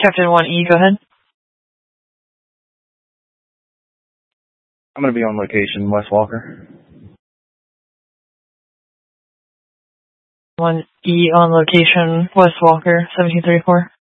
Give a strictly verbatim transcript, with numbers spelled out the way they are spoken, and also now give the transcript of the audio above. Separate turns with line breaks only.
Captain one E, go ahead.
I'm going to be on location, West Walker.
one E on location, West Walker, seventeen thirty-four.